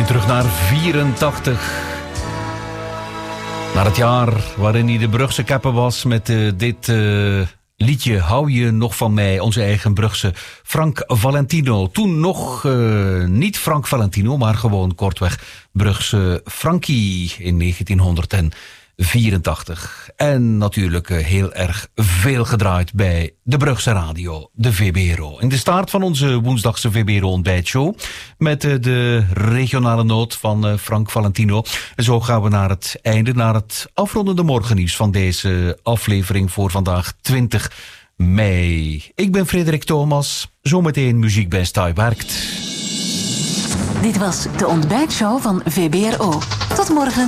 Terug naar 84. Naar het jaar waarin hij de Brugse kapper was met dit liedje Hou je nog van mij, onze eigen Brugse Frank Valentino. Toen nog niet Frank Valentino, maar gewoon kortweg Brugse Frankie in 1984. En natuurlijk heel erg veel gedraaid bij de Brugse radio, de VBRO. In de start van onze woensdagse VBRO-ontbijtshow met de regionale noot van Frank Valentino. En zo gaan we naar het einde, naar het afrondende morgennieuws van deze aflevering voor vandaag 20 mei. Ik ben Frederik Thomas, zometeen muziek bij Stay Werkt. Dit was de ontbijtshow van VBRO. Tot morgen.